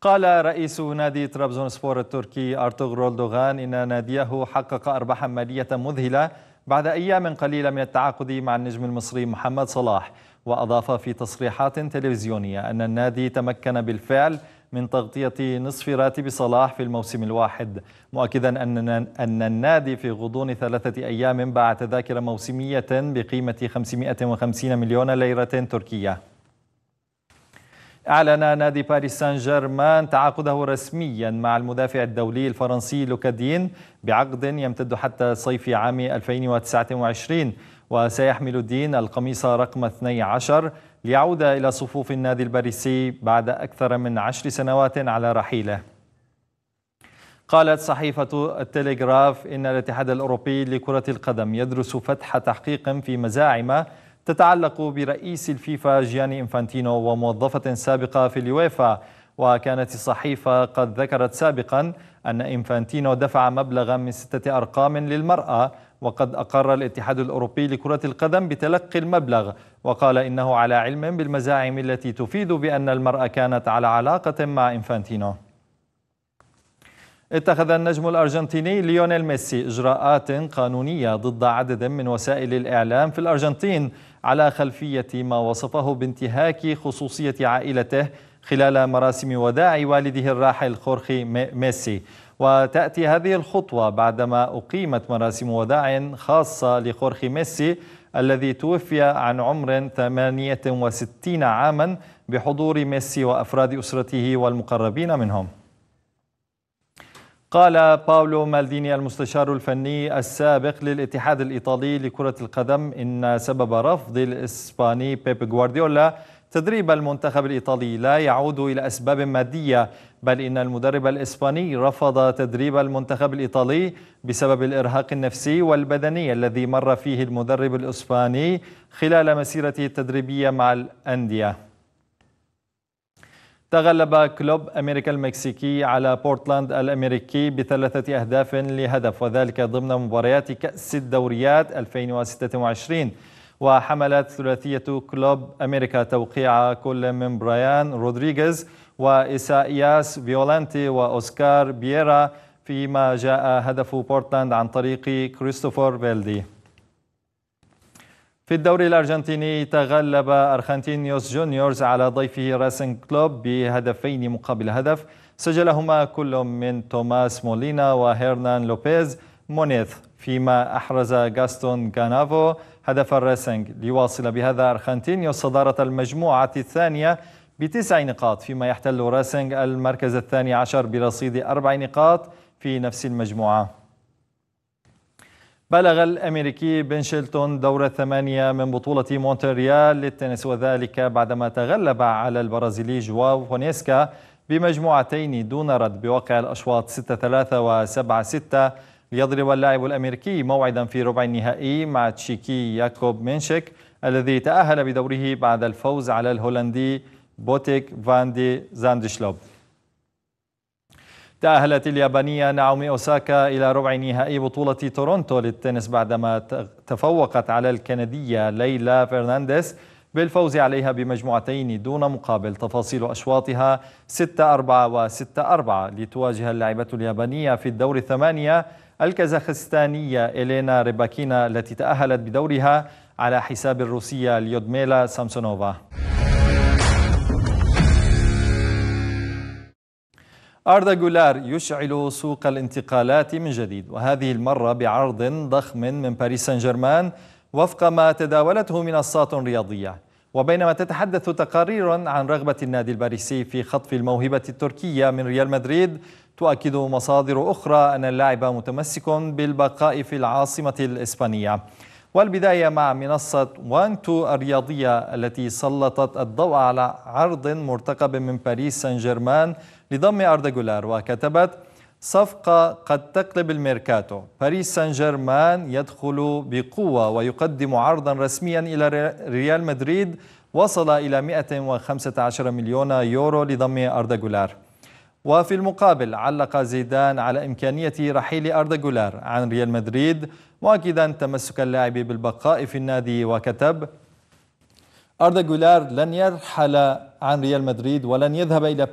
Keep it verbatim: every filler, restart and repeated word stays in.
قال رئيس نادي طرابزونسبور التركي أرطغرل دوغان إن ناديه حقق أرباحا مالية مذهلة بعد أيام قليلة من التعاقد مع النجم المصري محمد صلاح. وأضاف في تصريحات تلفزيونية أن النادي تمكن بالفعل من تغطية نصف راتب صلاح في الموسم الواحد، مؤكدا أن أن النادي في غضون ثلاثة أيام باع تذاكر موسمية بقيمة خمسمائة وخمسين مليون ليرة تركية. أعلن نادي باريس سان جيرمان تعاقده رسميا مع المدافع الدولي الفرنسي لوكادين بعقد يمتد حتى صيف عام ألفين وتسعة وعشرين، وسيحمل الدين القميص رقم اثني عشر ليعود إلى صفوف النادي الباريسي بعد أكثر من عشر سنوات على رحيله. قالت صحيفة التلغراف إن الاتحاد الأوروبي لكرة القدم يدرس فتح تحقيق في مزاعم تتعلق برئيس الفيفا جياني إنفانتينو وموظفة سابقة في اليويفا. وكانت الصحيفة قد ذكرت سابقا أن إنفانتينو دفع مبلغا من ستة أرقام للمرأة، وقد أقر الاتحاد الأوروبي لكرة القدم بتلقي المبلغ، وقال إنه على علم بالمزاعم التي تفيد بأن المرأة كانت على علاقة مع إنفانتينو. اتخذ النجم الأرجنتيني ليونيل ميسي إجراءات قانونية ضد عدد من وسائل الإعلام في الأرجنتين على خلفية ما وصفه بانتهاك خصوصية عائلته خلال مراسم وداع والده الراحل خورخي ميسي. وتأتي هذه الخطوة بعدما أقيمت مراسم وداع خاصة لخورخي ميسي الذي توفي عن عمر ثمانية وستين عاما بحضور ميسي وأفراد أسرته والمقربين منهم. قال باولو مالديني المستشار الفني السابق للاتحاد الإيطالي لكرة القدم إن سبب رفض الإسباني بيب غوارديولا تدريب المنتخب الإيطالي لا يعود إلى أسباب مادية، بل إن المدرب الإسباني رفض تدريب المنتخب الإيطالي بسبب الإرهاق النفسي والبدني الذي مر فيه المدرب الإسباني خلال مسيرته التدريبية مع الأندية. تغلب كلوب أمريكا المكسيكي على بورتلاند الأمريكي بثلاثة أهداف لهدف، وذلك ضمن مباريات كأس الدوريات ألفين وستة وعشرين. وحملت ثلاثية كلوب أمريكا توقيع كل من برايان رودريغيز وإسائياس فيولانتي وأوسكار بييرا، فيما جاء هدف بورتلاند عن طريق كريستوفر فيلدي. في الدوري الأرجنتيني تغلب أرخنتينيوس جونيورز على ضيفه راسنج كلوب بهدفين مقابل هدف سجلهما كل من توماس مولينا وهيرنان لوبيز مونيث، فيما أحرز غاستون غانافو هدف الراسنج ليواصل بهذا أرخنتينيوس صدارة المجموعة الثانية بتسع نقاط، فيما يحتل راسنج المركز الثاني عشر برصيد أربع نقاط في نفس المجموعة. بلغ الأمريكي بن شيلتون دور الثمانية من بطولة مونتريال للتنس، وذلك بعدما تغلب على البرازيلي جواو فونيسكا بمجموعتين دون رد بواقع الأشواط ستة ثلاثة و سبعة ستة، ليضرب اللاعب الأمريكي موعدا في ربع النهائي مع تشيكي ياكوب مينشيك الذي تأهل بدوره بعد الفوز على الهولندي بوتيك فان دي زاندشلوب. تأهلت اليابانية ناومي أوساكا إلى ربع نهائي بطولة تورونتو للتنس بعدما تفوقت على الكندية ليلى فرنانديز بالفوز عليها بمجموعتين دون مقابل. تفاصيل أشواطها ستة أربعة و ستة أربعة لتواجه اللاعبة اليابانية في الدور الثمانية الكازاخستانية إلينا ريباكينا التي تأهلت بدورها على حساب الروسية ليودميلا سامسونوفا. أردا جولار يشعل سوق الانتقالات من جديد، وهذه المرة بعرض ضخم من باريس سان جيرمان وفق ما تداولته منصات رياضية. وبينما تتحدث تقارير عن رغبة النادي الباريسي في خطف الموهبة التركية من ريال مدريد، تؤكد مصادر أخرى أن اللاعب متمسك بالبقاء في العاصمة الإسبانية. والبداية مع منصة وان تو الرياضية التي سلطت الضوء على عرض مرتقب من باريس سان جيرمان لضم أردا جولار، وكتبت: صفقة قد تقلب الميركاتو، باريس سان جيرمان يدخل بقوة ويقدم عرضا رسميا إلى ريال مدريد وصل إلى مئة وخمسة عشر مليون يورو لضم أردا جولار. وفي المقابل علق زيدان على إمكانية رحيل أردا جولار عن ريال مدريد، مؤكدا تمسك اللاعب بالبقاء في النادي، وكتب: أردا جولار لن يرحل عن ريال مدريد ولن يذهب إلى